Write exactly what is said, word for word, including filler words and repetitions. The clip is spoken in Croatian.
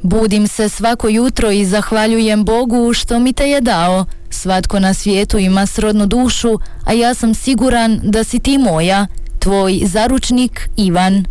Budim se svako jutro i zahvaljujem Bogu što mi te je dao. Svatko na svijetu ima srodnu dušu, a ja sam siguran da si ti moja. Tvoj zaručnik Ivan.